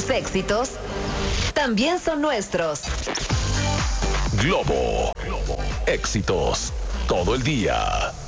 tus éxitos también son nuestros. Globo. Éxitos todo el día.